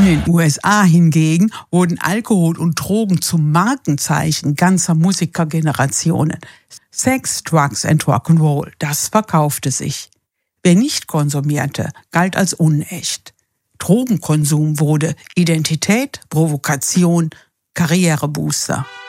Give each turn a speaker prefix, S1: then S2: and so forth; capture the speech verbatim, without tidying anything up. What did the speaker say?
S1: den U S A hingegen wurden Alkohol und Drogen zum Markenzeichen ganzer Musikergenerationen. Sex, Drugs and Rock'n'Roll, das verkaufte sich. Wer nicht konsumierte, galt als unecht. Drogenkonsum wurde Identität, Provokation, Karrierebooster.